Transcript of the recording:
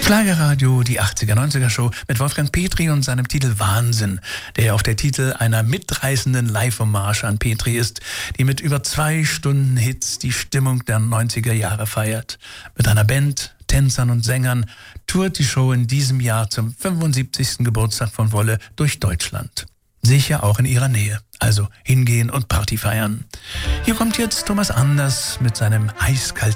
Schlagerradio, die 80er-90er-Show mit Wolfgang Petri und seinem Titel Wahnsinn, der ja auch der Titel einer mitreißenden Live-Hommage an Petri ist, die mit über 2 Stunden Hits die Stimmung der 90er Jahre feiert. Mit einer Band, Tänzern und Sängern tourt die Show in diesem Jahr zum 75. Geburtstag von Wolle durch Deutschland. Sicher auch in ihrer Nähe. Also hingehen und Party feiern. Hier kommt jetzt Thomas Anders mit seinem eiskalt